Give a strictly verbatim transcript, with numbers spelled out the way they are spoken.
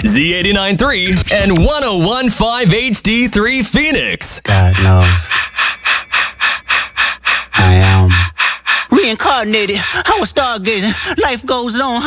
Z eighty-nine point three and one oh one point five H D three Phoenix. God knows. I am. Reincarnated, I was stargazing. Life goes on.